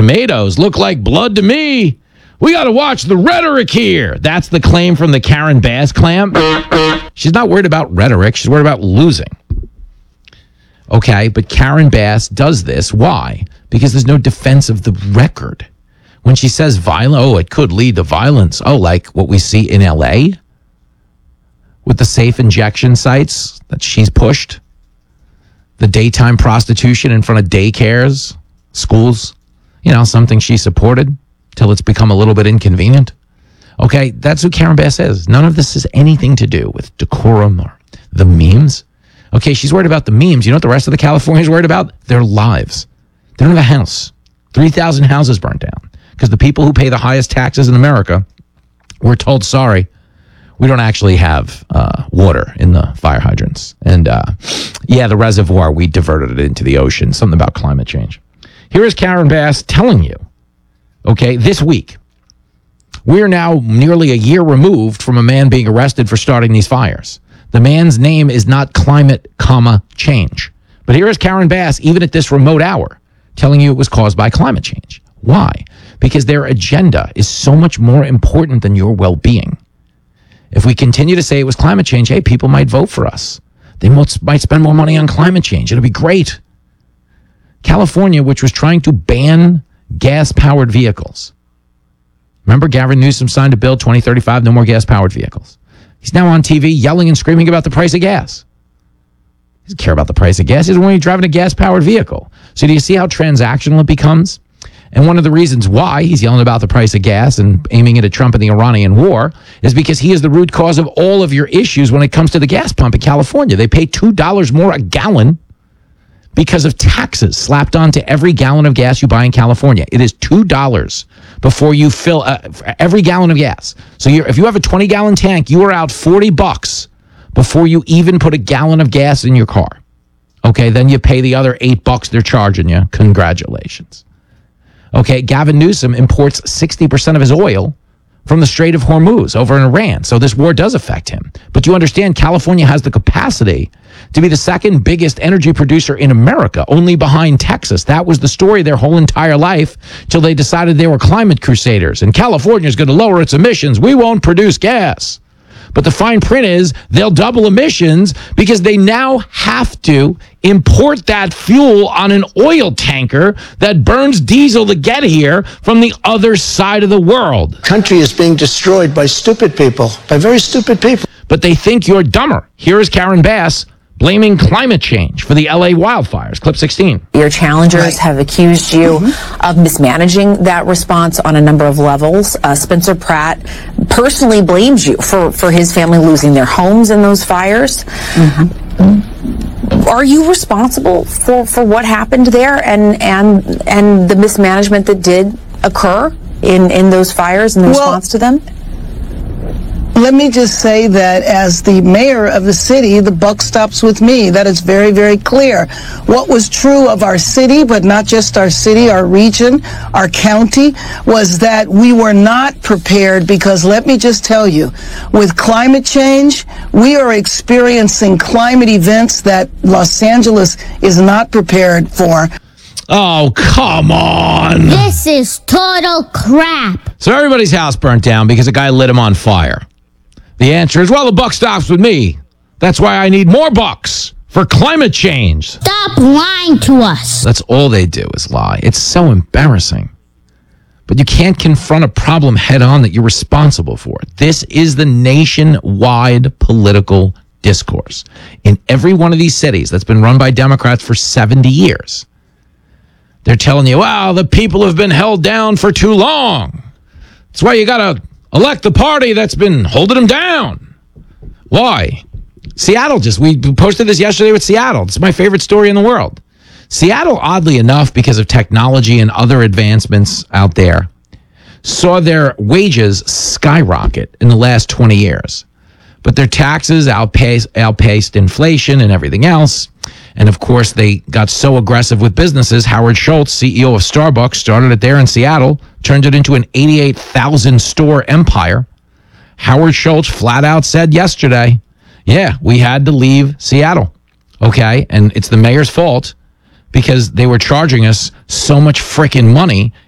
tomatoes look like blood to me. We got to watch the rhetoric here. That's the claim from the Karen Bass clam. She's not worried about rhetoric. She's worried about losing. Okay, but Karen Bass does this. Why? Because there's no defense of the record. When she says violent, it could lead to violence. Like what we see in L.A. with the safe injection sites that she's pushed. The daytime prostitution in front of daycares, schools. Something she supported till it's become a little bit inconvenient. Okay, that's who Karen Bass is. None of this has anything to do with decorum or the memes. Okay, she's worried about the memes. You know what the rest of the Californians worried about? Their lives. They don't have a house. 3,000 houses burnt down because the people who pay the highest taxes in America were told, sorry, we don't actually have water in the fire hydrants. And the reservoir, we diverted it into the ocean. Something about climate change. Here is Karen Bass telling you, okay, this week, we are now nearly a year removed from a man being arrested for starting these fires. The man's name is not climate, change. But here is Karen Bass, even at this remote hour, telling you it was caused by climate change. Why? Because their agenda is so much more important than your well-being. If we continue to say it was climate change, hey, people might vote for us. They might spend more money on climate change. It'll be great. California, which was trying to ban gas-powered vehicles. Remember, Gavin Newsom signed a bill, 2035, no more gas-powered vehicles. He's now on TV yelling and screaming about the price of gas. He doesn't care about the price of gas. He doesn't want you driving a gas-powered vehicle. So do you see how transactional it becomes? And one of the reasons why he's yelling about the price of gas and aiming it at Trump and the Iranian war is because he is the root cause of all of your issues when it comes to the gas pump in California. They pay $2 more a gallon because of taxes slapped onto every gallon of gas you buy in California. It is $2 before you fill every gallon of gas. So if you have a 20-gallon tank, you are out $40 before you even put a gallon of gas in your car. Okay, then you pay the other $8 they're charging you. Congratulations. Okay, Gavin Newsom imports 60% of his oil from the Strait of Hormuz over in Iran. So this war does affect him. But you understand, California has the capacity to be the second biggest energy producer in America, only behind Texas. That was the story their whole entire life till they decided they were climate crusaders. And California is going to lower its emissions. We won't produce gas. But the fine print is they'll double emissions because they now have to import that fuel on an oil tanker that burns diesel to get here from the other side of the world. Country is being destroyed by stupid people, by very stupid people. But they think you're dumber. Here is Karen Bass blaming climate change for the LA wildfires. Clip 16. Your challengers have accused you of mismanaging that response on a number of levels. Spencer Pratt personally blames you for his family losing their homes in those fires. Are you responsible for what happened there and the mismanagement that did occur in those fires and the response to them? Let me just say that as the mayor of the city, the buck stops with me. That is very, very clear. What was true of our city, but not just our city, our region, our county, was that we were not prepared because let me just tell you, with climate change, we are experiencing climate events that Los Angeles is not prepared for. Oh, come on. This is total crap. So everybody's house burnt down because a guy lit him on fire. The answer is, well, the buck stops with me. That's why I need more bucks for climate change. Stop lying to us. That's all they do is lie. It's so embarrassing. But you can't confront a problem head on that you're responsible for. This is the nationwide political discourse. In every one of these cities that's been run by Democrats for 70 years, they're telling you, well, the people have been held down for too long. That's why you got to elect the party that's been holding them down. Why? Seattle we posted this yesterday with Seattle. It's my favorite story in the world. Seattle, oddly enough, because of technology and other advancements out there, saw their wages skyrocket in the last 20 years. But their taxes outpaced inflation and everything else. And of course, they got so aggressive with businesses. Howard Schultz, CEO of Starbucks, started it there in Seattle, turned it into an 88,000 store empire. Howard Schultz flat out said yesterday, yeah, we had to leave Seattle. Okay. And it's the mayor's fault because they were charging us so much freaking money